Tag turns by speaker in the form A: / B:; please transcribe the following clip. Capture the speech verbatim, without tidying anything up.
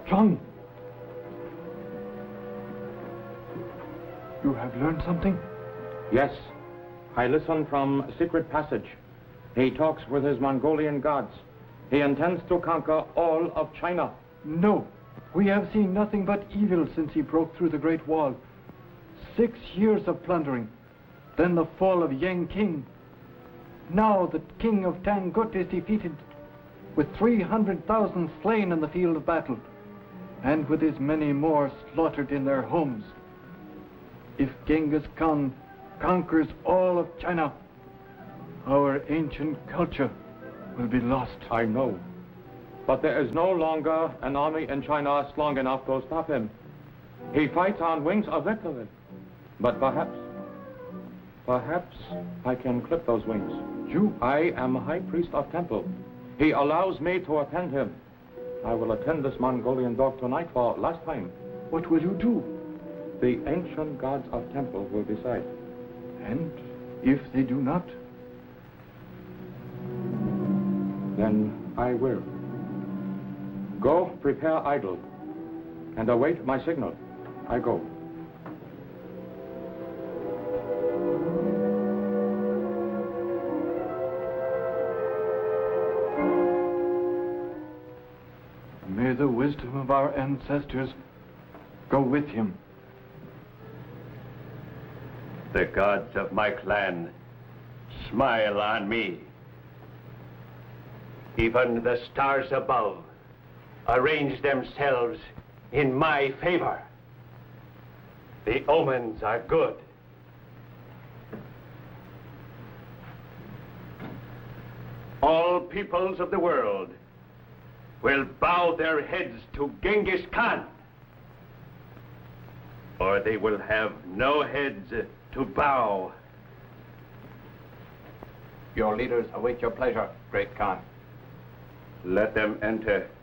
A: John! You have learned something?
B: Yes. I listen from a secret passage. He talks with his Mongolian gods. He intends to conquer all of China.
A: No. We have seen nothing but evil since he broke through the Great Wall. Six years of plundering. Then the fall of Yang King. Now the king of Tangut is defeated, with three hundred thousand slain in the field of battle, and with as many more slaughtered in their homes. If Genghis Khan conquers all of China, our ancient culture will be lost.
B: I know. But there is no longer an army in China strong enough to stop him. He fights on wings of victory. But perhaps, perhaps I can clip those wings.
A: You?
B: I am a high priest of temple. He allows me to attend him. I will attend this Mongolian dog tonight for last time.
A: What will you do?
B: The ancient gods of temple will decide.
A: And if they do not?
B: Then I will. Go prepare idol and await my signal. I go.
A: May the wisdom of our ancestors go with him.
C: The gods of my clan smile on me. Even the stars above arrange themselves in my favor. The omens are good. All peoples of the world will bow their heads to Genghis Khan, or they will have no heads to bow.
D: Your leaders await your pleasure, Great Khan.
C: Let them enter.